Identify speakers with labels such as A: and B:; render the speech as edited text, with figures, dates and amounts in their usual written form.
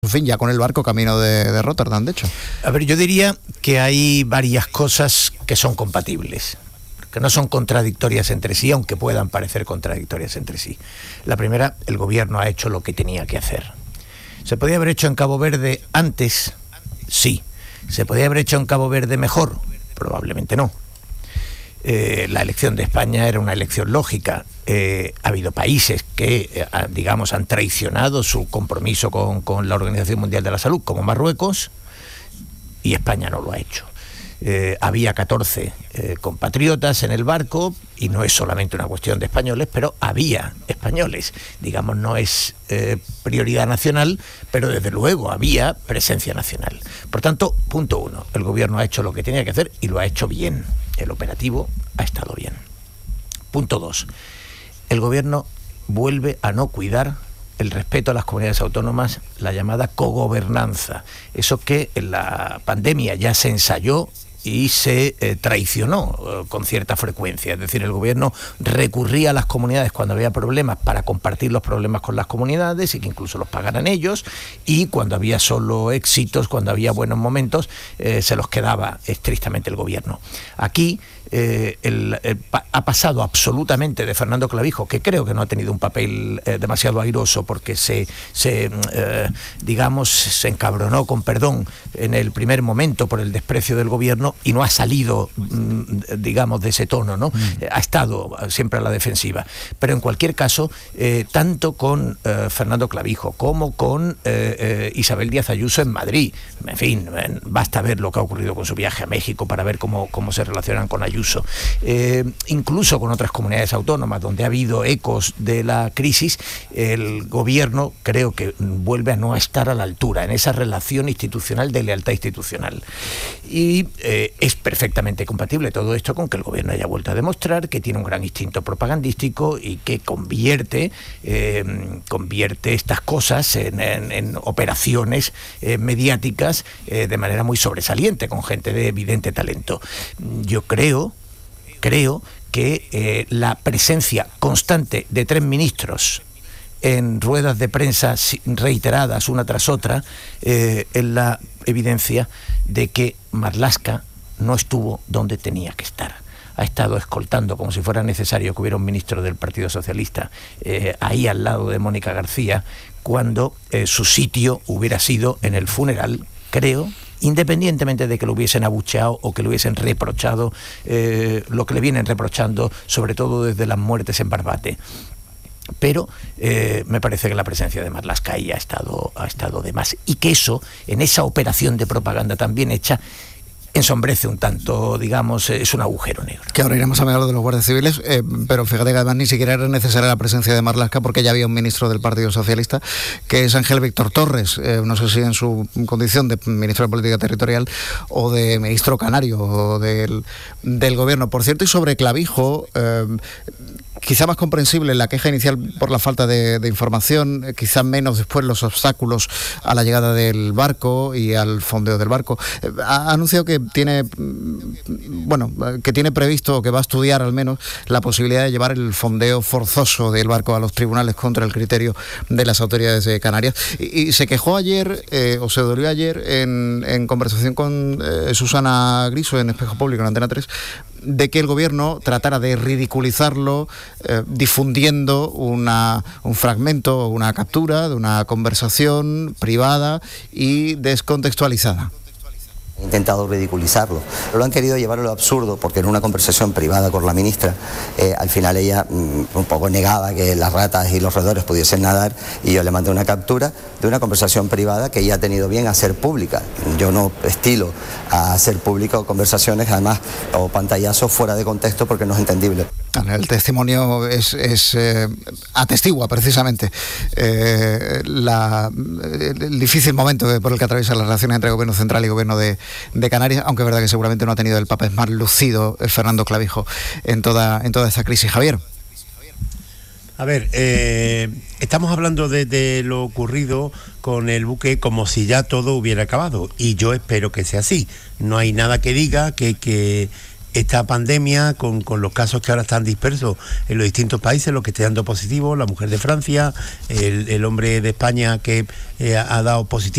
A: En fin, ya con el barco camino de Rotterdam, de hecho.
B: A ver, yo diría que hay varias cosas que son compatibles, que no son contradictorias entre sí, aunque puedan parecer contradictorias entre sí. La primera, el gobierno ha hecho lo que tenía que hacer. ¿Se podía haber hecho en Cabo Verde antes? Sí. ¿Se podía haber hecho en Cabo Verde mejor? Probablemente no. La elección de España era una elección lógica. Ha habido países que, digamos, han traicionado su compromiso con la Organización Mundial de la Salud, como Marruecos, y España no lo ha hecho. Había 14 compatriotas en el barco, y no es solamente una cuestión de españoles, pero había españoles. Digamos, no es prioridad nacional, pero desde luego había presencia nacional. Por tanto, punto uno, el gobierno ha hecho lo que tenía que hacer y lo ha hecho bien. El operativo ha estado bien. Punto dos, el gobierno vuelve a no cuidar el respeto a las comunidades autónomas, la llamada cogobernanza. Eso que en la pandemia ya se ensayó y se traicionó con cierta frecuencia. Es decir, el gobierno recurría a las comunidades cuando había problemas para compartir los problemas con las comunidades y que incluso los pagaran ellos, y cuando había solo éxitos, cuando había buenos momentos, se los quedaba estrictamente el gobierno. Aquí ha pasado absolutamente de Fernando Clavijo, que creo que no ha tenido un papel demasiado airoso, porque digamos, se encabronó, con perdón, en el primer momento por el desprecio del gobierno y no ha salido, digamos, de ese tono, ¿no? Ha estado siempre a la defensiva. Pero en cualquier caso, tanto con Fernando Clavijo como con Isabel Díaz Ayuso en Madrid, en fin, basta ver lo que ha ocurrido con su viaje a México para ver cómo se relacionan con Ayuso. Incluso con otras comunidades autónomas donde ha habido ecos de la crisis, el gobierno creo que vuelve a no estar a la altura en esa relación institucional de lealtad institucional. Y es perfectamente compatible todo esto con que el gobierno haya vuelto a demostrar que tiene un gran instinto propagandístico y que convierte estas cosas en operaciones mediáticas de manera muy sobresaliente, con gente de evidente talento. Yo creo que la presencia constante de 3 ministros en ruedas de prensa reiteradas una tras otra es la evidencia de que Marlaska no estuvo donde tenía que estar. Ha estado escoltando, como si fuera necesario que hubiera un ministro del Partido Socialista ahí al lado de Mónica García, cuando su sitio hubiera sido en el funeral, creo, independientemente de que lo hubiesen abucheado o que lo hubiesen reprochado, lo que le vienen reprochando, sobre todo desde las muertes en Barbate. Pero me parece que la presencia de Marlaska ahí ha estado de más, y que eso, en esa operación de propaganda tan bien hecha, ensombrece un tanto, digamos, es un agujero negro.
A: Que ahora iremos a hablar de los guardias civiles, pero fíjate que además ni siquiera era necesaria la presencia de Marlaska, porque ya había un ministro del Partido Socialista, que es Ángel Víctor Torres, no sé si en su condición de ministro de Política Territorial o de ministro canario o del gobierno. Por cierto, y sobre Clavijo, quizá más comprensible la queja inicial por la falta de información, quizá menos después los obstáculos a la llegada del barco y al fondeo del barco. Ha anunciado que tiene previsto, que va a estudiar al menos la posibilidad de llevar el fondeo forzoso del barco a los tribunales contra el criterio de las autoridades de Canarias. Y se quejó ayer, o se dolió ayer, en conversación con Susana Griso en Espejo Público, en Antena 3, de que el gobierno tratara de ridiculizarlo difundiendo un fragmento, una captura de una conversación privada y descontextualizada.
C: He intentado ridiculizarlo, pero lo han querido llevar a lo absurdo, porque en una conversación privada con la ministra, al final ella un poco negaba que las ratas y los roedores pudiesen nadar, y yo le mandé una captura de una conversación privada que ella ha tenido bien a hacer pública. Yo no estilo a hacer público conversaciones, además, o pantallazos fuera de contexto, porque no es entendible.
A: El testimonio atestigua precisamente el difícil momento por el que atraviesan las relaciones entre el gobierno central y el gobierno de Canarias, aunque es verdad que seguramente no ha tenido el papel más lucido Fernando Clavijo en toda esta crisis. Javier.
D: A ver, estamos hablando de lo ocurrido con el buque como si ya todo hubiera acabado, y yo espero que sea así. No hay nada que diga que esta pandemia, con los casos que ahora están dispersos en los distintos países, los que están dando positivo, la mujer de Francia, el hombre de España que ha dado positivo